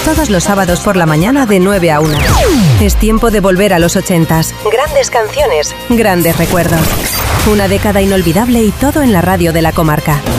todos los sábados por la mañana de 9 a 1. Es tiempo de volver a los 80s. Grandes canciones, grandes recuerdos. Una década inolvidable y todo en la radio de la comarca.